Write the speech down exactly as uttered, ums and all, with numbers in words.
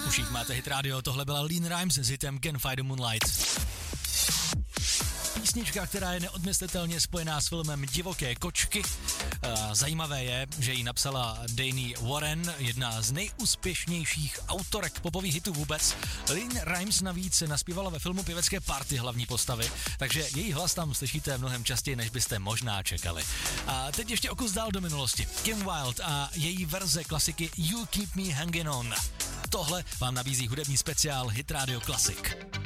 Už jich máte Hit Radio, tohle byla Lean Rimes s hitem Can Fight the Moonlight. Písnička, která je neodmyslitelně spojená s filmem Divoké kočky. Zajímavé je, že ji napsala Dani Warren, jedna z nejúspěšnějších autorek popových hitů vůbec. Lean Rimes navíc naspívala ve filmu Pěvecké party hlavní postavy, takže její hlas tam slyšíte mnohem častěji, než byste možná čekali. A teď ještě o kus dál do minulosti. Kim Wilde a její verze klasiky You Keep Me Hanging On. Tohle vám nabízí hudební speciál Hit Radio Classic.